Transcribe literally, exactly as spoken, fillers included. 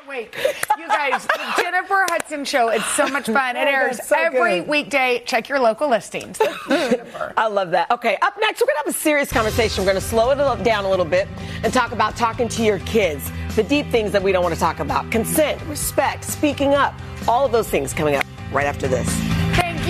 Wait, you guys, the Jennifer Hudson Show, it's so much fun. It Oh, airs that's so every good. weekday. Check your local listings. Jennifer. I love that. Okay, up next, we're going to have a serious conversation. We're going to slow it down a little bit and talk about talking to your kids, the deep things that we don't want to talk about. Consent, respect, speaking up, all of those things coming up right after this.